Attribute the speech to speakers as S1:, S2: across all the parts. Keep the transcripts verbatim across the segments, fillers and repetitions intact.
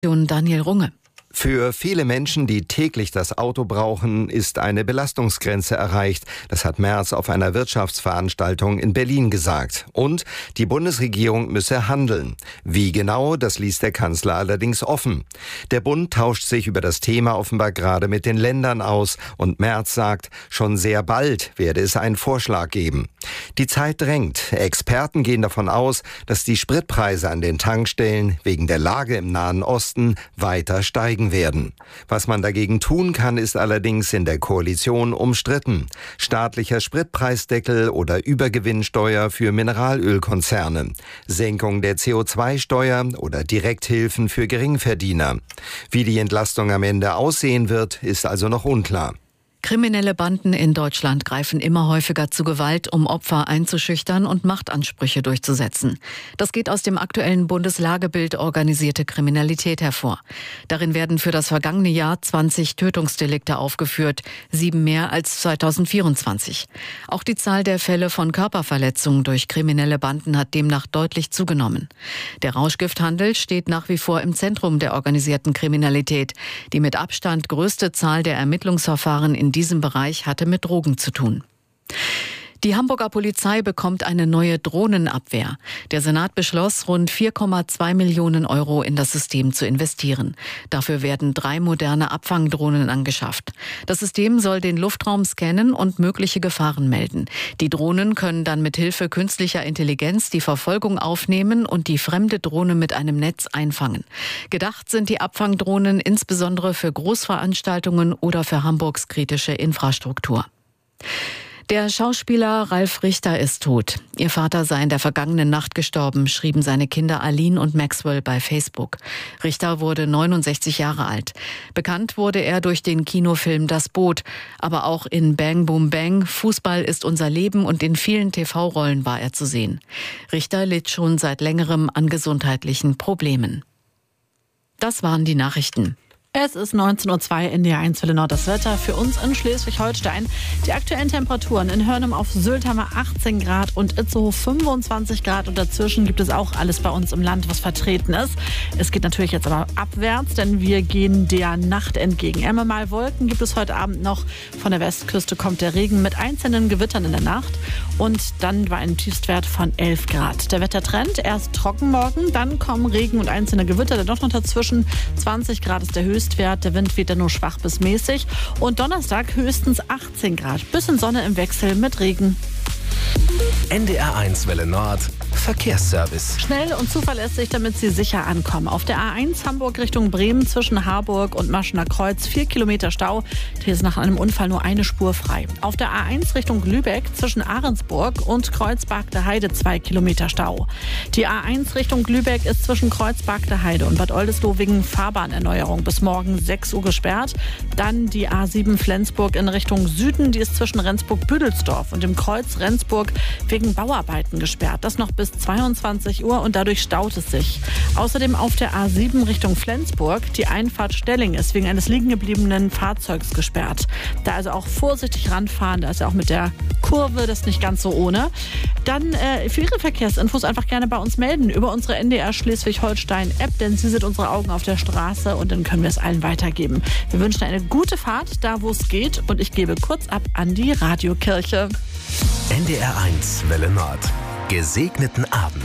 S1: Daniel Runge.
S2: Für viele Menschen, die täglich das Auto brauchen, ist eine Belastungsgrenze erreicht. Das hat Merz auf einer Wirtschaftsveranstaltung in Berlin gesagt. Und die Bundesregierung müsse handeln. Wie genau, das ließ der Kanzler allerdings offen. Der Bund tauscht sich über das Thema offenbar gerade mit den Ländern aus. Und Merz sagt, schon sehr bald werde es einen Vorschlag geben. Die Zeit drängt. Experten gehen davon aus, dass die Spritpreise an den Tankstellen wegen der Lage im Nahen Osten weiter steigen werden. Was man dagegen tun kann, ist allerdings in der Koalition umstritten. Staatlicher Spritpreisdeckel oder Übergewinnsteuer für Mineralölkonzerne, Senkung der C O zwei Steuer oder Direkthilfen für Geringverdiener. Wie die Entlastung am Ende aussehen wird, ist also noch unklar.
S1: Kriminelle Banden in Deutschland greifen immer häufiger zu Gewalt, um Opfer einzuschüchtern und Machtansprüche durchzusetzen. Das geht aus dem aktuellen Bundeslagebild Organisierte Kriminalität hervor. Darin werden für das vergangene Jahr zwanzig Tötungsdelikte aufgeführt, sieben mehr als zweitausendvierundzwanzig. Auch die Zahl der Fälle von Körperverletzungen durch kriminelle Banden hat demnach deutlich zugenommen. Der Rauschgifthandel steht nach wie vor im Zentrum der organisierten Kriminalität. Die mit Abstand größte Zahl der Ermittlungsverfahren in diesem Bereich hatte mit Drogen zu tun. Die Hamburger Polizei bekommt eine neue Drohnenabwehr. Der Senat beschloss, rund vier Komma zwei Millionen Euro in das System zu investieren. Dafür werden drei moderne Abfangdrohnen angeschafft. Das System soll den Luftraum scannen und mögliche Gefahren melden. Die Drohnen können dann mit Hilfe künstlicher Intelligenz die Verfolgung aufnehmen und die fremde Drohne mit einem Netz einfangen. Gedacht sind die Abfangdrohnen insbesondere für Großveranstaltungen oder für Hamburgs kritische Infrastruktur. Der Schauspieler Ralf Richter ist tot. Ihr Vater sei in der vergangenen Nacht gestorben, schrieben seine Kinder Aline und Maxwell bei Facebook. Richter wurde neunundsechzig Jahre alt. Bekannt wurde er durch den Kinofilm Das Boot, aber auch in Bang Boom Bang, Fußball ist unser Leben und in vielen T V-Rollen war er zu sehen. Richter litt schon seit längerem an gesundheitlichen Problemen. Das waren die Nachrichten.
S3: Es ist neunzehn Uhr zwei, N D R eins Welle Nord, das Wetter für uns in Schleswig-Holstein. Die aktuellen Temperaturen: in Hörnum auf Sylt haben wir achtzehn Grad und Itzehoe fünfundzwanzig Grad. Und dazwischen gibt es auch alles bei uns im Land, was vertreten ist. Es geht natürlich jetzt aber abwärts, denn wir gehen der Nacht entgegen. Immer mal Wolken gibt es heute Abend noch. Von der Westküste kommt der Regen mit einzelnen Gewittern in der Nacht. Und dann war ein Tiefstwert von elf Grad. Der Wettertrend: erst trocken morgen, dann kommen Regen und einzelne Gewitter. Dann doch noch dazwischen zwanzig Grad ist der Höchstwert. Der Wind weht dann nur schwach bis mäßig. Und Donnerstag höchstens achtzehn Grad. Bisschen Sonne im Wechsel mit Regen.
S4: N D R eins Welle Nord Verkehrsservice.
S3: Schnell und zuverlässig, damit Sie sicher ankommen. Auf der A eins Hamburg Richtung Bremen zwischen Harburg und Maschener Kreuz vier Kilometer Stau. Hier ist nach einem Unfall nur eine Spur frei. Auf der A eins Richtung Lübeck zwischen Ahrensburg und Kreuzberg Heide zwei Kilometer Stau. Die A eins Richtung Lübeck ist zwischen Kreuzberg Heide und Bad Oldesloe wegen Fahrbahnerneuerung bis morgen sechs Uhr gesperrt. Dann die A sieben Flensburg in Richtung Süden. Die ist zwischen Rendsburg-Büdelsdorf und dem Kreuz Rendsburg wegen Bauarbeiten gesperrt. Das noch bis zweiundzwanzig Uhr und dadurch staut es sich. Außerdem auf der A sieben Richtung Flensburg. Die Einfahrt Stelling ist wegen eines liegengebliebenen Fahrzeugs gesperrt. Da also auch vorsichtig ranfahren. Da ist ja auch mit der Kurve das nicht ganz so ohne. Dann äh, für Ihre Verkehrsinfos einfach gerne bei uns melden über unsere N D R Schleswig-Holstein-App, denn Sie sind unsere Augen auf der Straße und dann können wir es allen weitergeben. Wir wünschen eine gute Fahrt, da wo es geht, und ich gebe kurz ab an die Radiokirche.
S4: N D R eins Welle Nord. Gesegneten Abend.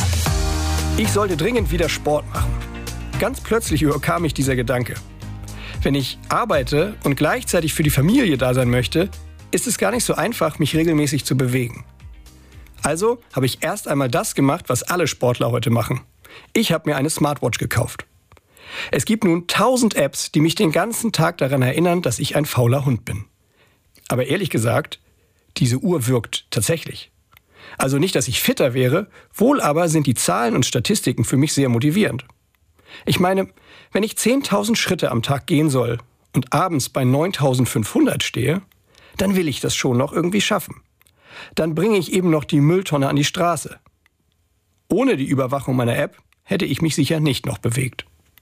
S5: Ich sollte dringend wieder Sport machen. Ganz plötzlich überkam mich dieser Gedanke. Wenn ich arbeite und gleichzeitig für die Familie da sein möchte, ist es gar nicht so einfach, mich regelmäßig zu bewegen. Also habe ich erst einmal das gemacht, was alle Sportler heute machen. Ich habe mir eine Smartwatch gekauft. Es gibt nun tausend Apps, die mich den ganzen Tag daran erinnern, dass ich ein fauler Hund bin. Aber ehrlich gesagt, diese Uhr wirkt tatsächlich. Also nicht, dass ich fitter wäre, wohl aber sind die Zahlen und Statistiken für mich sehr motivierend. Ich meine, wenn ich zehntausend Schritte am Tag gehen soll und abends bei neuntausendfünfhundert stehe, dann will ich das schon noch irgendwie schaffen. Dann bringe ich eben noch die Mülltonne an die Straße. Ohne die Überwachung meiner App hätte ich mich sicher nicht noch bewegt.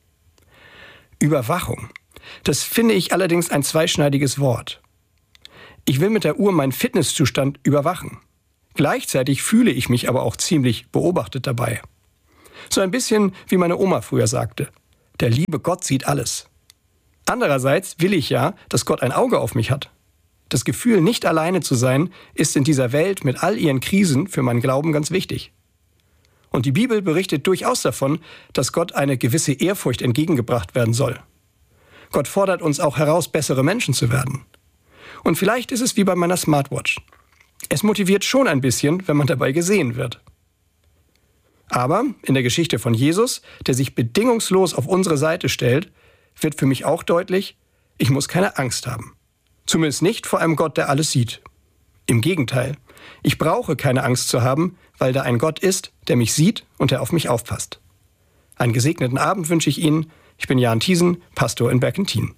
S5: Überwachung. Das finde ich allerdings ein zweischneidiges Wort. Ich will mit der Uhr meinen Fitnesszustand überwachen. Gleichzeitig fühle ich mich aber auch ziemlich beobachtet dabei. So ein bisschen wie meine Oma früher sagte: Der liebe Gott sieht alles. Andererseits will ich ja, dass Gott ein Auge auf mich hat. Das Gefühl, nicht alleine zu sein, ist in dieser Welt mit all ihren Krisen für meinen Glauben ganz wichtig. Und die Bibel berichtet durchaus davon, dass Gott eine gewisse Ehrfurcht entgegengebracht werden soll. Gott fordert uns auch heraus, bessere Menschen zu werden. Und vielleicht ist es wie bei meiner Smartwatch. Es motiviert schon ein bisschen, wenn man dabei gesehen wird. Aber in der Geschichte von Jesus, der sich bedingungslos auf unsere Seite stellt, wird für mich auch deutlich, ich muss keine Angst haben. Zumindest nicht vor einem Gott, der alles sieht. Im Gegenteil, ich brauche keine Angst zu haben, weil da ein Gott ist, der mich sieht und der auf mich aufpasst. Einen gesegneten Abend wünsche ich Ihnen. Ich bin Jan Thiesen, Pastor in Berkentin.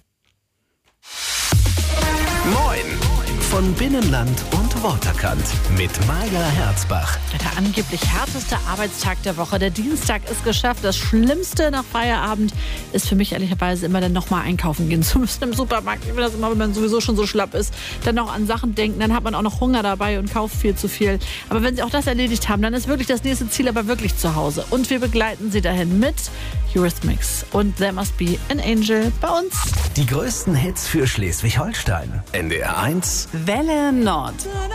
S4: Moin! Von Binnenland und Waterkant mit Maja Herzbach.
S3: Der angeblich härteste Arbeitstag der Woche. Der Dienstag ist geschafft. Das Schlimmste nach Feierabend ist für mich ehrlicherweise immer dann nochmal einkaufen gehen zu müssen im Supermarkt. Ich will das immer, wenn man sowieso schon so schlapp ist, dann noch an Sachen denken. Dann hat man auch noch Hunger dabei und kauft viel zu viel. Aber wenn Sie auch das erledigt haben, dann ist wirklich das nächste Ziel aber wirklich zu Hause. Und wir begleiten Sie dahin mit Eurythmics und There Must Be an Angel bei uns.
S4: Die größten Hits für Schleswig-Holstein. N D R eins
S6: Welle Nord.